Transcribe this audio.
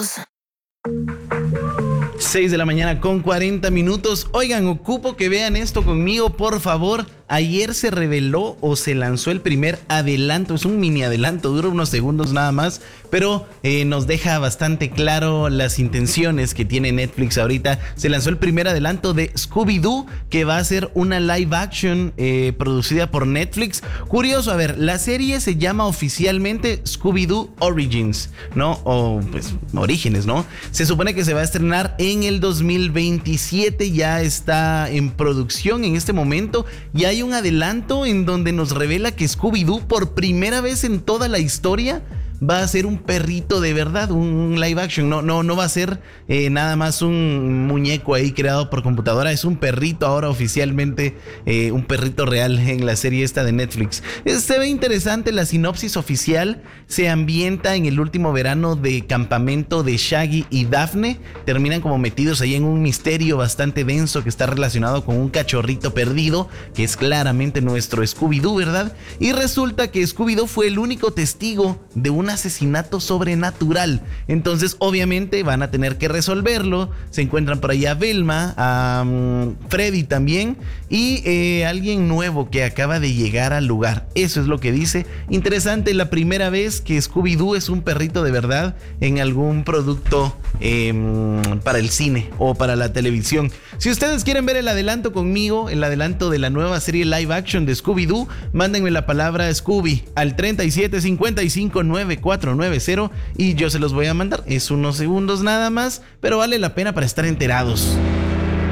6 de la mañana con 40 minutos. Oigan, ocupo que vean esto conmigo, por favor. Ayer se reveló o se lanzó el primer adelanto, es un mini adelanto, dura unos segundos nada más, pero nos deja bastante claro las intenciones que tiene Netflix ahorita. Se lanzó el primer adelanto de Scooby-Doo, que va a ser una live action producida por Netflix. Curioso, a ver, la serie se llama oficialmente Scooby-Doo Origins, ¿no? O pues Orígenes, ¿no? Se supone que se va a estrenar en el 2027, ya está en producción en este momento, y hay un adelanto en donde nos revela que Scooby-Doo, por primera vez en toda la historia, va a ser un perrito de verdad, un live action. No va a ser nada más un muñeco ahí creado por computadora. Es un perrito ahora oficialmente, un perrito real en la serie esta de Netflix. Se ve interesante. La sinopsis oficial se ambienta en el último verano de campamento de Shaggy y Daphne. Terminan como metidos ahí en un misterio bastante denso que está relacionado con un cachorrito perdido, que es claramente nuestro Scooby-Doo, ¿verdad? Y resulta que Scooby-Doo fue el único testigo de un asesinato sobrenatural. Entonces obviamente van a tener que resolverlo. Se encuentran por ahí a Velma, a Freddy también, y alguien nuevo que acaba de llegar al lugar. Eso es lo que dice. Interesante, la primera vez que Scooby-Doo es un perrito de verdad en algún producto para el cine o para la televisión. Si ustedes quieren ver el adelanto conmigo, el adelanto de la nueva serie live action de Scooby-Doo, mándenme la palabra Scooby al 37559490 y yo se los voy a mandar. Es unos segundos nada más, pero vale la pena para estar enterados.